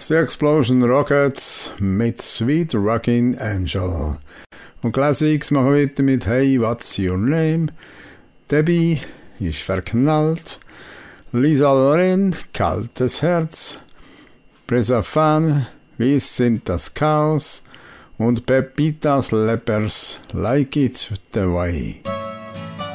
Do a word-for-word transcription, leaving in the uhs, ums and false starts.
The Explosion Rockets mit Sweet Rockin' Angel. Und Classics machen wir weiter mit Hey, What's Your Name? Debbie ist verknallt. Lisa Loren, Kaltes Herz. Presafan, Wir sind das Chaos. Und Pepitas Lepers, Like It The Way.